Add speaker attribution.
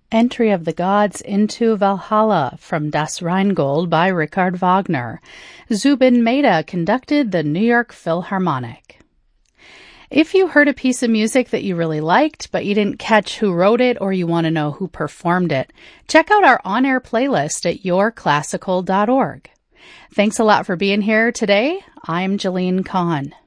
Speaker 1: Entry of the Gods into Valhalla from Das Rheingold by Richard Wagner. Zubin Mehta conducted the New York Philharmonic. If you heard a piece of music that you really liked, but you didn't catch who wrote it or you want to know who performed it, check out our on-air playlist at yourclassical.org. Thanks a lot for being here today. I'm Jalene Kahn.